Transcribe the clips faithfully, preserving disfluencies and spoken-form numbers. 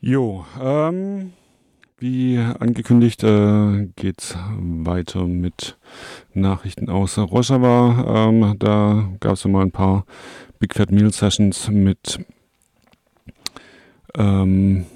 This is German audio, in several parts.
Jo, ähm, wie angekündigt, äh, geht's weiter mit Nachrichten aus Rojava. Ähm, da gab es ja mal ein paar Big Fat Meal Sessions mit ähm,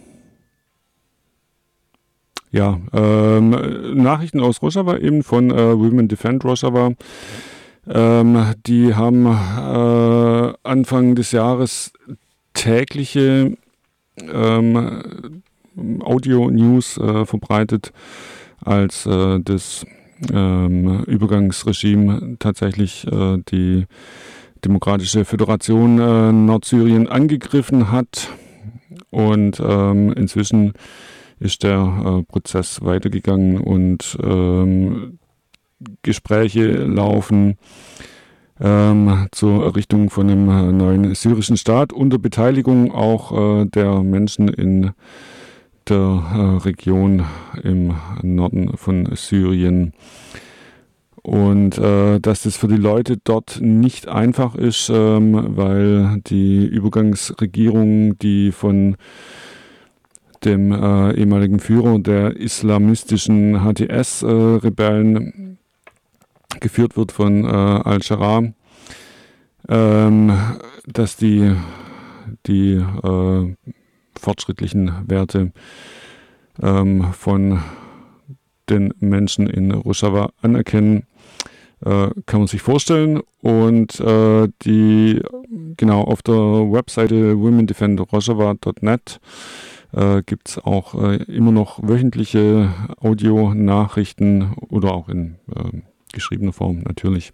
ja, ähm, Nachrichten aus Rojava, eben von äh, Women Defend Rojava. Ähm, die haben äh, Anfang des Jahres tägliche ähm, Audio-News äh, verbreitet, als äh, das ähm, Übergangsregime tatsächlich äh, die Demokratische Föderation äh, Nordsyrien angegriffen hat. Und ähm, inzwischen ist der äh, Prozess weitergegangen und ähm, Gespräche laufen ähm, zur Errichtung von einem äh, neuen syrischen Staat unter Beteiligung auch äh, der Menschen in der äh, Region im Norden von Syrien. Und äh, dass das für die Leute dort nicht einfach ist, ähm, weil die Übergangsregierung, die von dem äh, ehemaligen Führer der islamistischen H T S-Rebellen äh, geführt wird, von äh, Al-Sharaa, ähm, dass die, die äh, fortschrittlichen Werte ähm, von den Menschen in Rojava anerkennen, äh, kann man sich vorstellen. Und äh, die genau auf der Webseite women defend rojava dot net äh, gibt es auch äh, immer noch wöchentliche Audionachrichten oder auch in äh, geschriebener Form natürlich.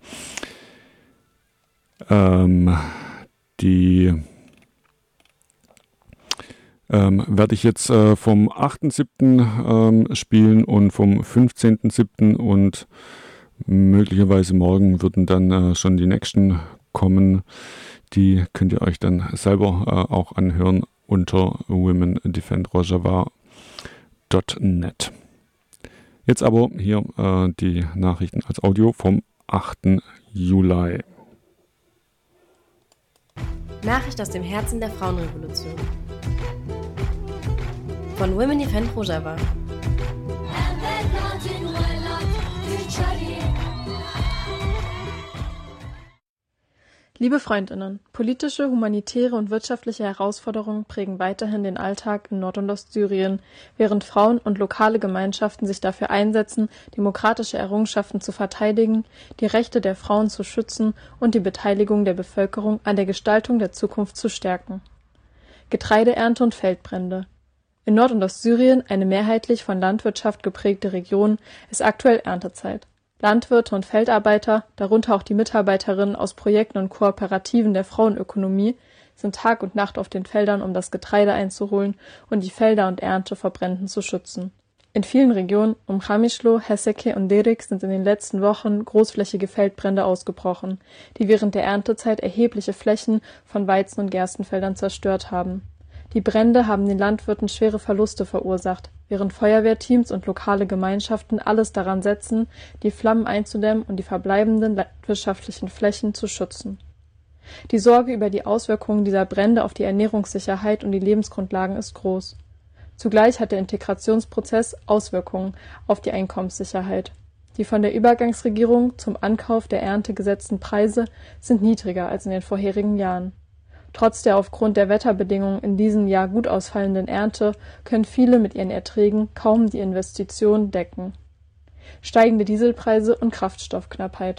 Ähm, die ähm, werde ich jetzt äh, vom achten siebten Ähm, spielen und vom fünfzehnten siebten und möglicherweise morgen würden dann äh, schon die nächsten kommen. Die könnt ihr euch dann selber äh, auch anhören unter women defend rojava dot net. Jetzt aber hier äh, die Nachrichten als Audio vom achten Juli. Nachricht aus dem Herzen der Frauenrevolution. Von Women Defend Rojava. Liebe Freundinnen, politische, humanitäre und wirtschaftliche Herausforderungen prägen weiterhin den Alltag in Nord- und Ostsyrien, während Frauen und lokale Gemeinschaften sich dafür einsetzen, demokratische Errungenschaften zu verteidigen, die Rechte der Frauen zu schützen und die Beteiligung der Bevölkerung an der Gestaltung der Zukunft zu stärken. Getreideernte und Feldbrände. In Nord- und Ostsyrien, eine mehrheitlich von Landwirtschaft geprägte Region, ist aktuell Erntezeit. Landwirte und Feldarbeiter, darunter auch die Mitarbeiterinnen aus Projekten und Kooperativen der Frauenökonomie, sind Tag und Nacht auf den Feldern, um das Getreide einzuholen und die Felder und Ernte vor Bränden zu schützen. In vielen Regionen um Qamishlo, Heseke und Derik sind in den letzten Wochen großflächige Feldbrände ausgebrochen, die während der Erntezeit erhebliche Flächen von Weizen- und Gerstenfeldern zerstört haben. Die Brände haben den Landwirten schwere Verluste verursacht, während Feuerwehrteams und lokale Gemeinschaften alles daran setzen, die Flammen einzudämmen und die verbleibenden landwirtschaftlichen Flächen zu schützen. Die Sorge über die Auswirkungen dieser Brände auf die Ernährungssicherheit und die Lebensgrundlagen ist groß. Zugleich hat der Integrationsprozess Auswirkungen auf die Einkommenssicherheit. Die von der Übergangsregierung zum Ankauf der Ernte gesetzten Preise sind niedriger als in den vorherigen Jahren. Trotz der aufgrund der Wetterbedingungen in diesem Jahr gut ausfallenden Ernte können viele mit ihren Erträgen kaum die Investitionen decken. Steigende Dieselpreise und Kraftstoffknappheit.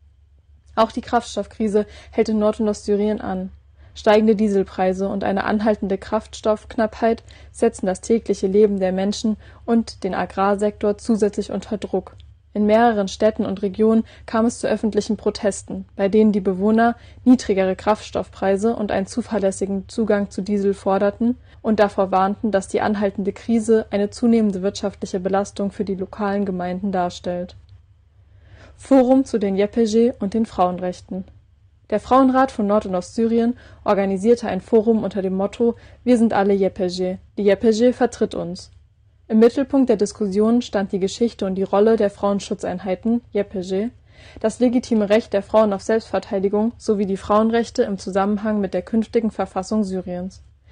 Auch die Kraftstoffkrise hält in Nord- und Ostsyrien an. Steigende Dieselpreise und eine anhaltende Kraftstoffknappheit setzen das tägliche Leben der Menschen und den Agrarsektor zusätzlich unter Druck. In mehreren Städten und Regionen kam es zu öffentlichen Protesten, bei denen die Bewohner niedrigere Kraftstoffpreise und einen zuverlässigen Zugang zu Diesel forderten und davor warnten, dass die anhaltende Krise eine zunehmende wirtschaftliche Belastung für die lokalen Gemeinden darstellt. Forum zu den Y P G und den Frauenrechten. Der Frauenrat von Nord- und Ostsyrien organisierte ein Forum unter dem Motto „Wir sind alle Y P G. Die Y P G vertritt uns“. Im Mittelpunkt der Diskussion stand die Geschichte und die Rolle der Frauenschutzeinheiten Y P G, das legitime Recht der Frauen auf Selbstverteidigung sowie die Frauenrechte im Zusammenhang mit der künftigen Verfassung Syriens.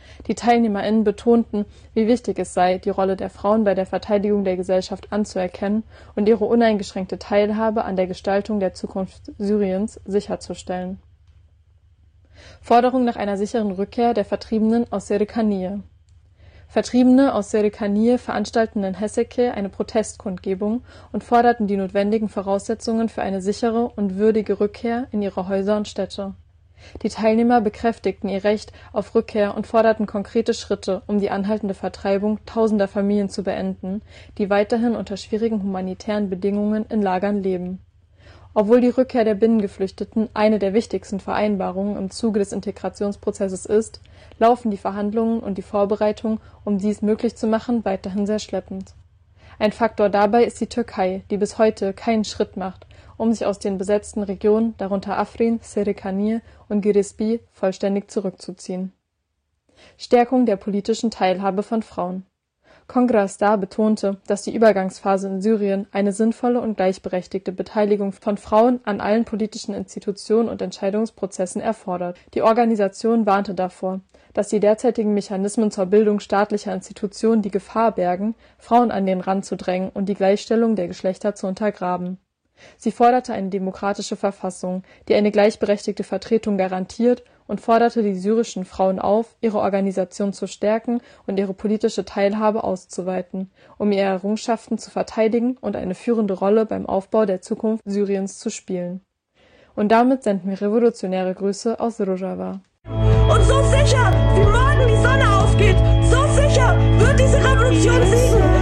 Die TeilnehmerInnen betonten, wie wichtig es sei, die Rolle der Frauen bei der Verteidigung der Gesellschaft anzuerkennen und ihre uneingeschränkte Teilhabe an der Gestaltung der Zukunft Syriens sicherzustellen. Forderung nach einer sicheren Rückkehr der Vertriebenen aus Serikaniye. Vertriebene aus Serikaniye veranstalteten in Haseke eine Protestkundgebung und forderten die notwendigen Voraussetzungen für eine sichere und würdige Rückkehr in ihre Häuser und Städte. Die Teilnehmer bekräftigten ihr Recht auf Rückkehr und forderten konkrete Schritte, um die anhaltende Vertreibung tausender Familien zu beenden, die weiterhin unter schwierigen humanitären Bedingungen in Lagern leben. Obwohl die Rückkehr der Binnengeflüchteten eine der wichtigsten Vereinbarungen im Zuge des Integrationsprozesses ist, laufen die Verhandlungen und die Vorbereitungen, um dies möglich zu machen, weiterhin sehr schleppend. Ein Faktor dabei ist die Türkei, die bis heute keinen Schritt macht, um sich aus den besetzten Regionen, darunter Afrin, Serikaniye und Giresun, vollständig zurückzuziehen. Stärkung der politischen Teilhabe von Frauen. Kongrasdar betonte, dass die Übergangsphase in Syrien eine sinnvolle und gleichberechtigte Beteiligung von Frauen an allen politischen Institutionen und Entscheidungsprozessen erfordert. Die Organisation warnte davor, dass die derzeitigen Mechanismen zur Bildung staatlicher Institutionen die Gefahr bergen, Frauen an den Rand zu drängen und die Gleichstellung der Geschlechter zu untergraben. Sie forderte eine demokratische Verfassung, die eine gleichberechtigte Vertretung garantiert, und forderte die syrischen Frauen auf, ihre Organisation zu stärken und ihre politische Teilhabe auszuweiten, um ihre Errungenschaften zu verteidigen und eine führende Rolle beim Aufbau der Zukunft Syriens zu spielen. Und damit senden wir revolutionäre Grüße aus Rojava. Und so sicher, wie morgen die Sonne aufgeht, so sicher wird diese Revolution siegen.